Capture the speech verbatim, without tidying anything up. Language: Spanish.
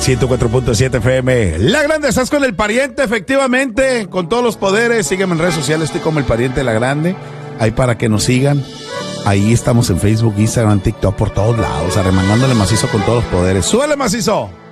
ciento cuatro punto siete F M. La Grande, estás con el pariente, efectivamente, con todos los poderes. Sígueme en redes sociales, estoy como el pariente de La Grande. Ahí para que nos sigan. Ahí estamos en Facebook, Instagram, TikTok, por todos lados, arremangándole macizo con todos los poderes. ¡Súbele, macizo!